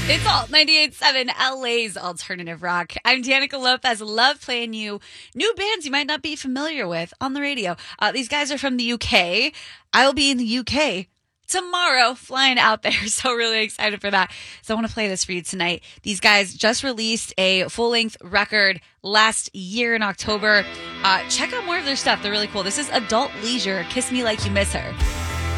It's Alt 98.7, LA's alternative rock. I'm Danica Lopez. Love playing you new bands you might not be familiar with on the radio. These guys are from the UK. I'll be in the UK tomorrow, flying out there. So really excited for that. So I want to play this for you tonight. These guys just released a full-length record last year in October. Check out more of their stuff. They're really cool. This is Adult Leisure, Kiss Me Like You Miss Her.